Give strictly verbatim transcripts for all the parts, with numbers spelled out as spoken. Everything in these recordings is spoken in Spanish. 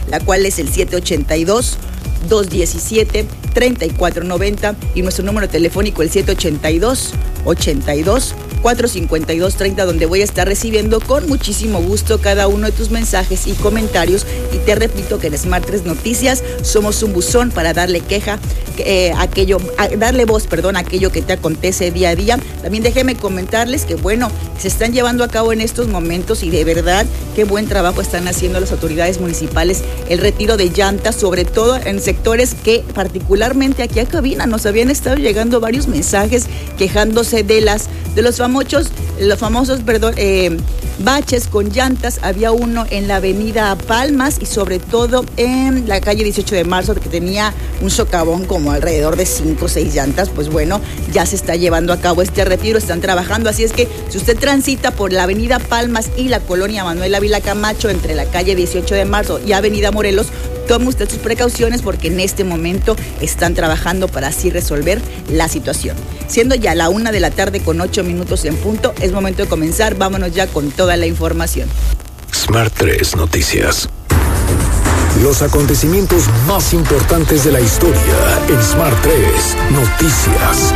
la cual es el siete ocho dos, dos uno siete, tres cuatro nueve cero y nuestro número telefónico el siete ocho dos, ocho dos, cuatro cinco dos tres cero, donde voy a estar recibiendo con muchísimo gusto cada uno de tus mensajes y comentarios. Y te repito que en Smart tres Noticias somos un buzón para darle queja, eh, aquello, a, darle voz, perdón, a aquello que te acontece día a día. También déjenme comentarles que, bueno, se están llevando a cabo en estos momentos y de verdad qué buen trabajo están haciendo las autoridades municipales, el retiro de llantas, sobre todo en sectores que particularmente aquí a cabina nos habían estado llegando varios mensajes quejándose de las de los famosos, los famosos, perdón, eh, baches con llantas. Había uno en la avenida Palmas y sobre todo en la calle dieciocho de marzo que tenía un socavón como alrededor de cinco o seis llantas. Pues bueno, ya se está llevando a cabo este retiro, están trabajando, así es que si usted transita por la avenida Palmas y la colonia Manuel Ávila Camacho entre la calle dieciocho de marzo y avenida Morelos, tome usted sus precauciones porque en este momento están trabajando para así resolver la situación. Siendo ya la una de la tarde con ocho minutos en punto, es momento de comenzar. Vámonos ya con toda la información. Smart tres Noticias. Los acontecimientos más importantes de la historia en Smart tres Noticias.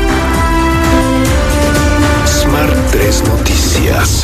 Smart tres Noticias.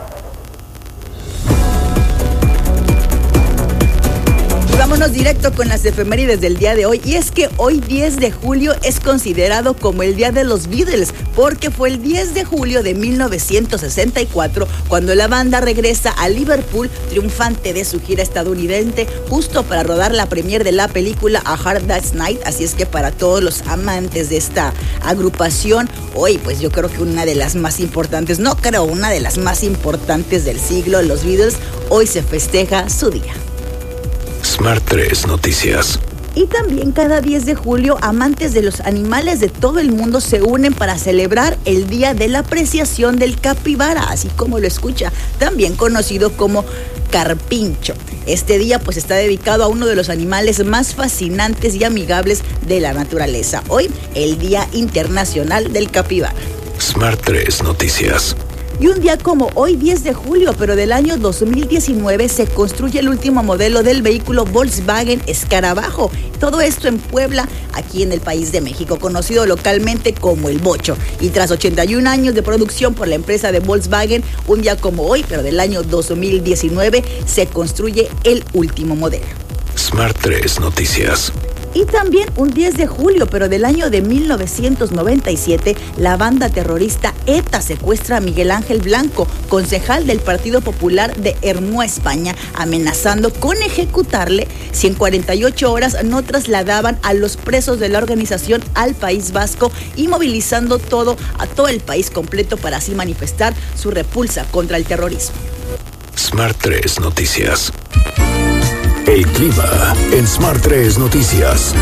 Vámonos directo con las efemérides del día de hoy, y es que hoy diez de julio es considerado como el día de los Beatles, porque fue el diez de julio de mil novecientos sesenta y cuatro cuando la banda regresa a Liverpool triunfante de su gira estadounidense, justo para rodar la premier de la película A Hard Day's Night. Así es que para todos los amantes de esta agrupación, hoy pues yo creo que una de las más importantes, no creo, una de las más importantes del siglo, los Beatles, hoy se festeja su día. Smart tres Noticias. Y también cada diez de julio, amantes de los animales de todo el mundo se unen para celebrar el Día de la Apreciación del Capibara, así como lo escucha, también conocido como carpincho. Este día pues está dedicado a uno de los animales más fascinantes y amigables de la naturaleza. Hoy, el Día Internacional del Capibara. Smart tres Noticias. Y un día como hoy, diez de julio, pero del año dos mil diecinueve, se construye el último modelo del vehículo Volkswagen Escarabajo. Todo esto en Puebla, aquí en el país de México, conocido localmente como el Bocho. Y tras ochenta y un años de producción por la empresa de Volkswagen, un día como hoy, pero del año dos mil diecinueve, se construye el último modelo. Smart tres Noticias. Y también un diez de julio, pero del año de mil novecientos noventa y siete, la banda terrorista ETA secuestra a Miguel Ángel Blanco, concejal del Partido Popular de Ermua, España, amenazando con ejecutarle si en cuarenta y ocho horas no trasladaban a los presos de la organización al País Vasco, y movilizando todo a todo el país completo para así manifestar su repulsa contra el terrorismo. Smart tres Noticias. El clima en Smart tres Noticias.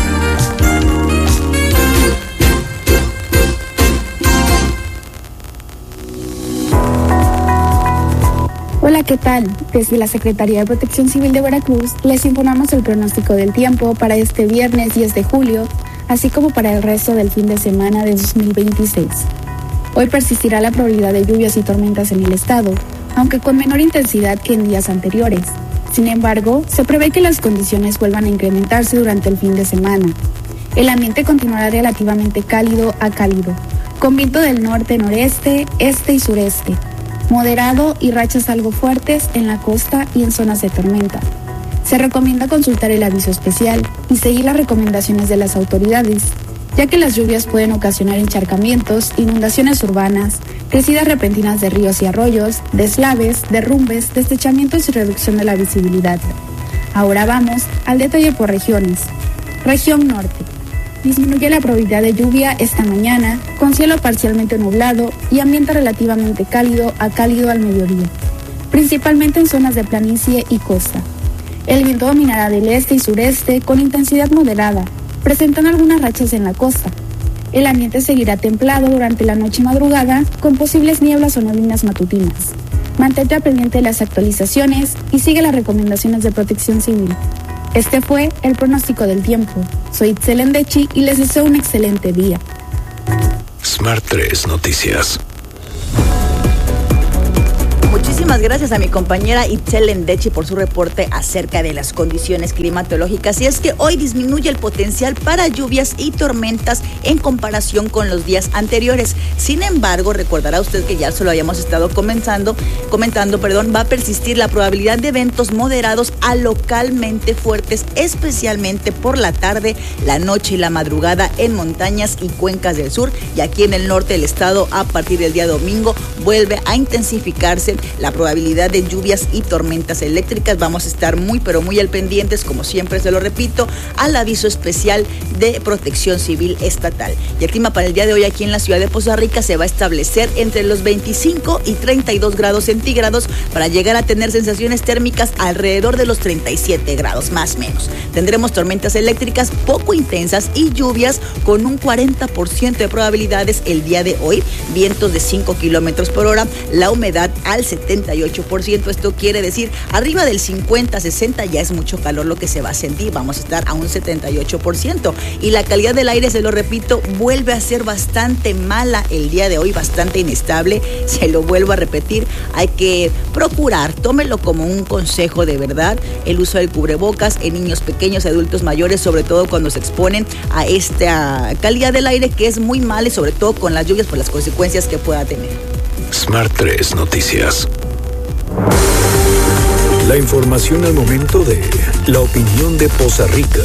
Hola, ¿qué tal? Desde la Secretaría de Protección Civil de Veracruz les informamos el pronóstico del tiempo para este viernes diez de julio, así como para el resto del fin de semana de dos mil veintiséis. Hoy persistirá la probabilidad de lluvias y tormentas en el estado, aunque con menor intensidad que en días anteriores. Sin embargo, se prevé que las condiciones vuelvan a incrementarse durante el fin de semana. El ambiente continuará relativamente cálido a cálido, con viento del norte-noreste, este y sureste, moderado y rachas algo fuertes en la costa y en zonas de tormenta. Se recomienda consultar el aviso especial y seguir las recomendaciones de las autoridades, ya que las lluvias pueden ocasionar encharcamientos, inundaciones urbanas, crecidas repentinas de ríos y arroyos, deslaves, derrumbes, deslizamientos y reducción de la visibilidad. Ahora vamos al detalle por regiones. Región Norte. Disminuye la probabilidad de lluvia esta mañana, con cielo parcialmente nublado y ambiente relativamente cálido a cálido al mediodía, principalmente en zonas de planicie y costa. El viento dominará del este y sureste con intensidad moderada, presentando algunas rachas en la costa. El ambiente seguirá templado durante la noche y madrugada, con posibles nieblas o neblinas matutinas. Mantente pendiente de las actualizaciones y sigue las recomendaciones de Protección Civil. Este fue el pronóstico del tiempo. Soy Itzel Endechi y les deseo un excelente día. Smart tres Noticias. Muchísimas gracias a mi compañera Itzel Lendechi por su reporte acerca de las condiciones climatológicas. Y es que hoy disminuye el potencial para lluvias y tormentas en comparación con los días anteriores. Sin embargo, recordará usted que ya se lo habíamos estado comentando, comentando, perdón, va a persistir la probabilidad de eventos moderados a localmente fuertes, especialmente por la tarde, la noche y la madrugada en montañas y cuencas del sur. Y aquí en el norte del estado, a partir del día domingo, vuelve a intensificarse la probabilidad de lluvias y tormentas eléctricas. Vamos a estar muy pero muy al pendientes, como siempre se lo repito, al aviso especial de Protección Civil Estatal. Y el clima para el día de hoy aquí en la ciudad de Poza Rica se va a establecer entre los veinticinco y treinta y dos grados centígrados para llegar a tener sensaciones térmicas alrededor de los treinta y siete grados más o menos. Tendremos tormentas eléctricas poco intensas y lluvias con un cuarenta por ciento de probabilidades el día de hoy, vientos de cinco kilómetros por hora, la humedad al setenta y ocho por ciento. Esto quiere decir arriba del cincuenta, sesenta, ya es mucho calor lo que se va a sentir. Vamos a estar a un setenta y ocho por ciento. Y la calidad del aire, se lo repito, vuelve a ser bastante mala el día de hoy, bastante inestable. Se lo vuelvo a repetir, hay que procurar, tómelo como un consejo de verdad, el uso del cubrebocas en niños pequeños, adultos mayores, sobre todo cuando se exponen a esta calidad del aire que es muy mala y sobre todo con las lluvias por las consecuencias que pueda tener. Smart tres Noticias. La información al momento de la opinión de Poza Rica.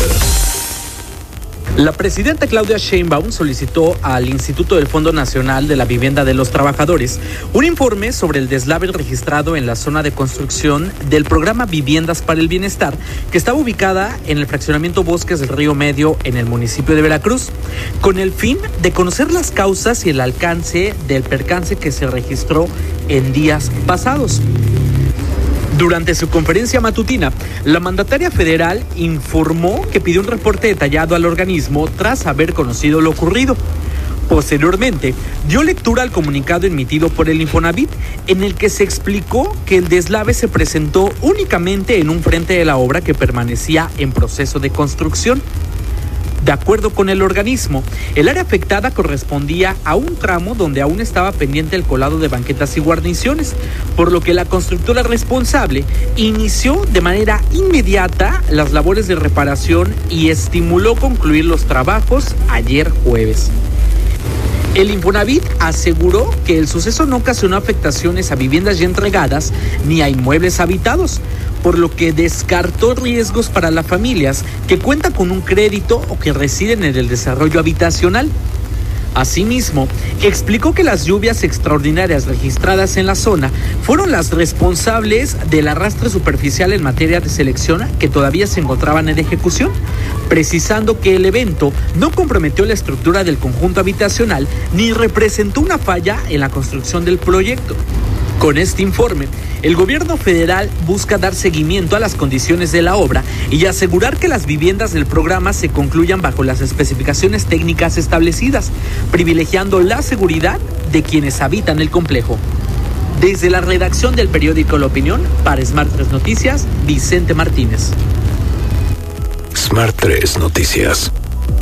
La presidenta Claudia Sheinbaum solicitó al Instituto del Fondo Nacional de la Vivienda de los Trabajadores un informe sobre el deslave registrado en la zona de construcción del programa Viviendas para el Bienestar, que estaba ubicada en el fraccionamiento Bosques del Río Medio en el municipio de Veracruz, con el fin de conocer las causas y el alcance del percance que se registró en días pasados. Durante su conferencia matutina, la mandataria federal informó que pidió un reporte detallado al organismo tras haber conocido lo ocurrido. Posteriormente, dio lectura al comunicado emitido por el Infonavit, en el que se explicó que el deslave se presentó únicamente en un frente de la obra que permanecía en proceso de construcción. De acuerdo con el organismo, el área afectada correspondía a un tramo donde aún estaba pendiente el colado de banquetas y guarniciones, por lo que la constructora responsable inició de manera inmediata las labores de reparación y estimuló concluir los trabajos ayer jueves. El Infonavit aseguró que el suceso no ocasionó afectaciones a viviendas ya entregadas ni a inmuebles habitados, por lo que descartó riesgos para las familias que cuentan con un crédito o que residen en el desarrollo habitacional. Asimismo, explicó que las lluvias extraordinarias registradas en la zona fueron las responsables del arrastre superficial en materia de selección que todavía se encontraban en ejecución, precisando que el evento no comprometió la estructura del conjunto habitacional ni representó una falla en la construcción del proyecto. Con este informe, el gobierno federal busca dar seguimiento a las condiciones de la obra y asegurar que las viviendas del programa se concluyan bajo las especificaciones técnicas establecidas, privilegiando la seguridad de quienes habitan el complejo. Desde la redacción del periódico La Opinión, para Smart tres Noticias, Vicente Martínez. Smart tres Noticias.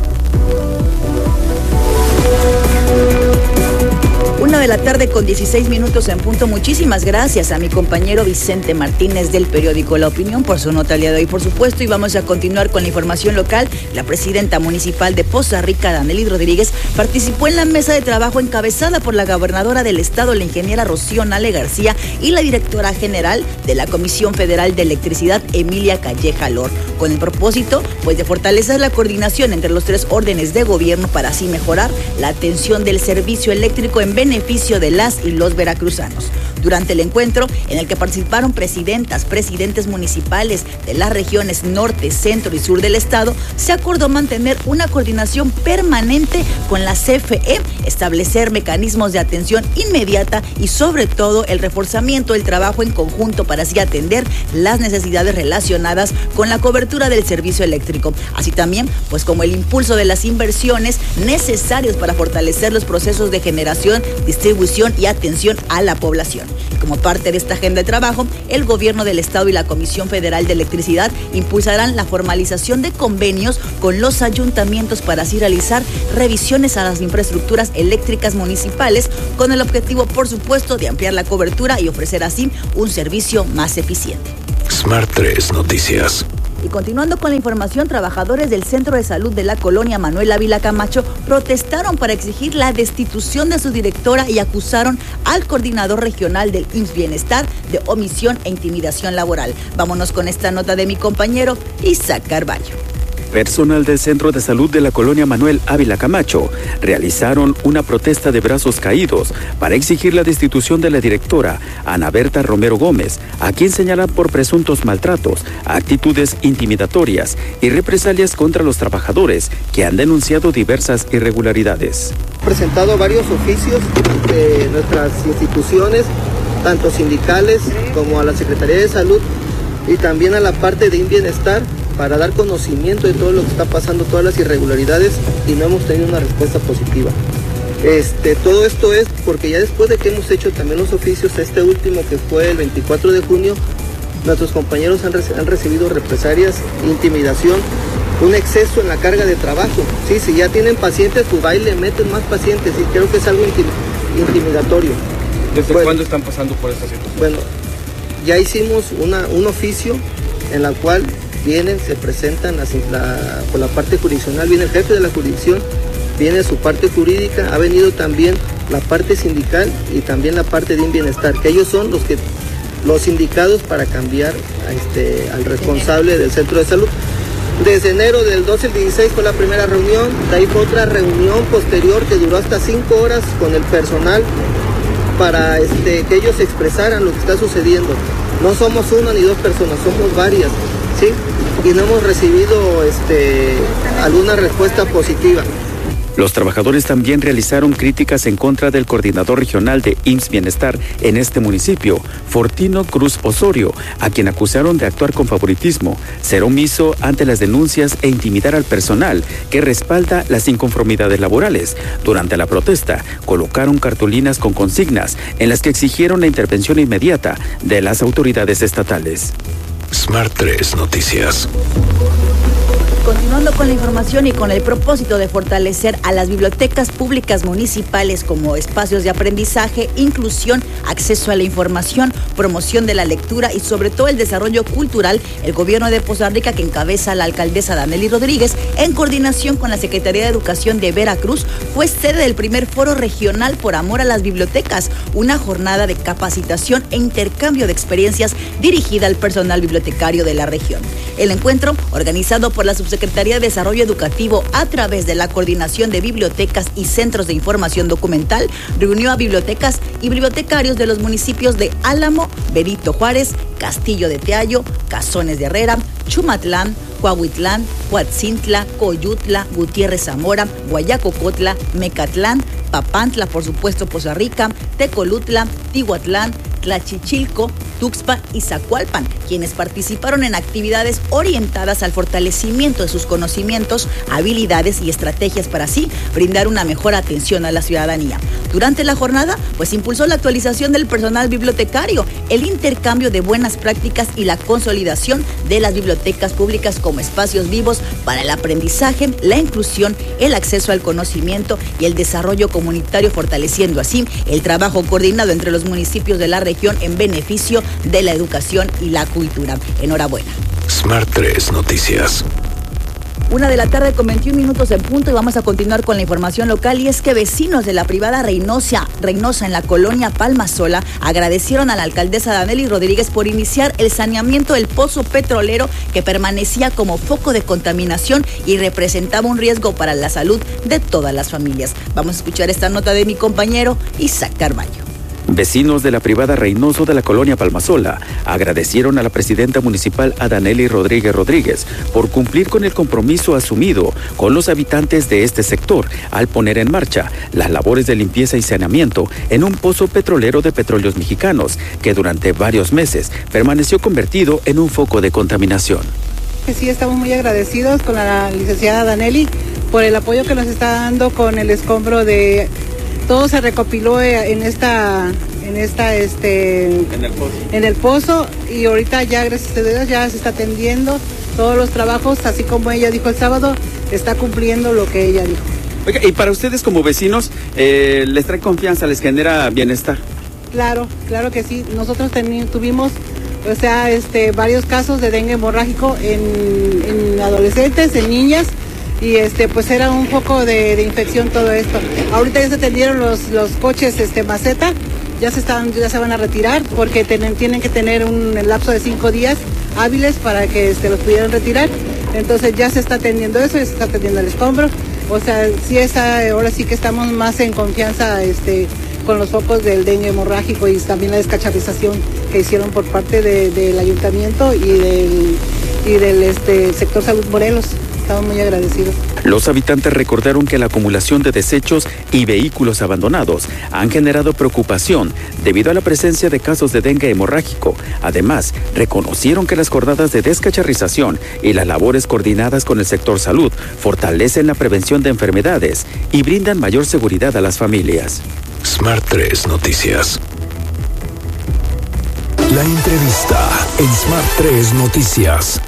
Una de la tarde con dieciséis minutos en punto. Muchísimas gracias a mi compañero Vicente Martínez del periódico La Opinión por su nota el día de hoy, por supuesto. Y vamos a continuar con la información local. La presidenta municipal de Poza Rica, Danely Rodríguez, participó en la mesa de trabajo encabezada por la gobernadora del estado, la ingeniera Rocío Nale García, y la directora general de la Comisión Federal de Electricidad, Emilia Calleja Lor, con el propósito pues de fortalecer la coordinación entre los tres órdenes de gobierno para así mejorar la atención del servicio eléctrico en beneficio de las y los veracruzanos. Durante el encuentro, en el que participaron presidentas, presidentes municipales de las regiones norte, centro y sur del estado, se acordó mantener una coordinación permanente con la C F E, establecer mecanismos de atención inmediata y sobre todo el reforzamiento del trabajo en conjunto para así atender las necesidades relacionadas con la cobertura del servicio eléctrico, así también pues como el impulso de las inversiones necesarias para fortalecer los procesos de generación, distribución y atención a la población. Como parte de esta agenda de trabajo, el Gobierno del Estado y la Comisión Federal de Electricidad impulsarán la formalización de convenios con los ayuntamientos para así realizar revisiones a las infraestructuras eléctricas municipales con el objetivo, por supuesto, de ampliar la cobertura y ofrecer así un servicio más eficiente. Smart tres Noticias. Y continuando con la información, trabajadores del Centro de Salud de la Colonia Manuel Ávila Camacho protestaron para exigir la destitución de su directora y acusaron al coordinador regional del I M S S Bienestar de omisión e intimidación laboral. Vámonos con esta nota de mi compañero Isaac Carballo. Personal del Centro de Salud de la Colonia Manuel Ávila Camacho realizaron una protesta de brazos caídos para exigir la destitución de la directora Ana Berta Romero Gómez, a quien señalan por presuntos maltratos, actitudes intimidatorias y represalias contra los trabajadores que han denunciado diversas irregularidades. Hemos presentado varios oficios de nuestras instituciones, tanto sindicales como a la Secretaría de Salud y también a la parte de I M S S Bienestar, para dar conocimiento de todo lo que está pasando, todas las irregularidades, y no hemos tenido una respuesta positiva. Este, todo esto es porque ya después de que hemos hecho también los oficios, este último que fue el veinticuatro de junio, nuestros compañeros han, reci- han recibido represalias, intimidación, un exceso en la carga de trabajo. Sí, si ya tienen pacientes, pues va y le meten más pacientes, y creo que es algo intim- intimidatorio. ¿Desde bueno, cuándo están pasando por esta situación? Bueno, ya hicimos una, un oficio en la cual vienen, se presentan la, la, por la parte jurisdiccional, viene el jefe de la jurisdicción, viene su parte jurídica, ha venido también la parte sindical y también la parte de I M S S Bienestar, que ellos son los que los indicados para cambiar a este, al responsable del centro de salud. Desde enero del doce al dieciséis fue la primera reunión, de ahí fue otra reunión posterior que duró hasta cinco horas con el personal para este, que ellos expresaran lo que está sucediendo. No somos una ni dos personas, somos varias. ¿Sí? Y no hemos recibido este, alguna respuesta positiva. Los trabajadores también realizaron críticas en contra del coordinador regional de I M S S Bienestar en este municipio, Fortino Cruz Osorio, a quien acusaron de actuar con favoritismo, ser omiso ante las denuncias e intimidar al personal que respalda las inconformidades laborales. Durante la protesta, colocaron cartulinas con consignas en las que exigieron la intervención inmediata de las autoridades estatales. Smart tres Noticias. Continuando con la información y con el propósito de fortalecer a las bibliotecas públicas municipales como espacios de aprendizaje, inclusión, acceso a la información, promoción de la lectura y sobre todo el desarrollo cultural, el gobierno de Poza Rica, que encabeza la alcaldesa Danely Rodríguez, en coordinación con la Secretaría de Educación de Veracruz, fue sede del primer foro regional por amor a las bibliotecas, una jornada de capacitación e intercambio de experiencias dirigida al personal bibliotecario de la región. El encuentro, organizado por la Subsecretaría Secretaría de Desarrollo Educativo a través de la Coordinación de Bibliotecas y Centros de Información Documental, reunió a bibliotecas y bibliotecarios de los municipios de Álamo, Benito Juárez, Castillo de Teayo, Cazones de Herrera, Chumatlán, Coahuitlán, Coatzintla, Coyutla, Gutiérrez Zamora, Guayacocotla, Mecatlán, Papantla, por supuesto Poza Rica, Tecolutla, Tihuatlán, Tlachichilco, Tuxpan y Zacualpan, quienes participaron en actividades orientadas al fortalecimiento de sus conocimientos, habilidades y estrategias para así brindar una mejor atención a la ciudadanía. Durante la jornada, pues impulsó la actualización del personal bibliotecario, el intercambio de buenas prácticas y la consolidación de las bibliotecas públicas como espacios vivos para el aprendizaje, la inclusión, el acceso al conocimiento y el desarrollo comunitario, fortaleciendo así el trabajo coordinado entre los municipios de la región en beneficio de la educación y la cultura. Enhorabuena. Smart tres Noticias. Una de la tarde con veintiún minutos en punto y vamos a continuar con la información local, y es que vecinos de la privada Reynosa, Reynosa en la colonia Palmasola agradecieron a la alcaldesa Danely Rodríguez por iniciar el saneamiento del pozo petrolero que permanecía como foco de contaminación y representaba un riesgo para la salud de todas las familias. Vamos a escuchar esta nota de mi compañero Isaac Carballo. Vecinos de la privada Reynoso de la colonia Palmasola agradecieron a la presidenta municipal Danely Rodríguez Rodríguez por cumplir con el compromiso asumido con los habitantes de este sector al poner en marcha las labores de limpieza y saneamiento en un pozo petrolero de Petróleos Mexicanos que durante varios meses permaneció convertido en un foco de contaminación. Sí, estamos muy agradecidos con la licenciada Danely por el apoyo que nos está dando con el escombro de... Todo se recopiló en esta, en esta, este, En el pozo. en el pozo, y ahorita ya, gracias a Dios, ya se está atendiendo todos los trabajos, así como ella dijo el sábado, está cumpliendo lo que ella dijo. Oiga, y para ustedes como vecinos, eh, ¿les trae confianza, les genera bienestar? Claro, claro que sí. Nosotros teni- tuvimos, o sea, este, varios casos de dengue hemorrágico en, en adolescentes, en niñas, y este, pues era un poco de, de infección todo esto. Ahorita ya se atendieron los, los coches, este, maceta, ya se están, ya se van a retirar porque tienen, tienen que tener un lapso de cinco días hábiles para que este, los pudieran retirar. Entonces ya se está atendiendo eso, ya se está atendiendo el escombro. O sea, sí esa, ahora sí que estamos más en confianza, este, con los focos del dengue hemorrágico y también la descacharrización que hicieron por parte de, del ayuntamiento y del, y del este, sector Salud Morelos. Estamos muy agradecidos. Los habitantes recordaron que la acumulación de desechos y vehículos abandonados han generado preocupación debido a la presencia de casos de dengue hemorrágico. Además, reconocieron que las jornadas de descacharrización y las labores coordinadas con el sector salud fortalecen la prevención de enfermedades y brindan mayor seguridad a las familias. Smart tres Noticias. La entrevista en Smart tres Noticias.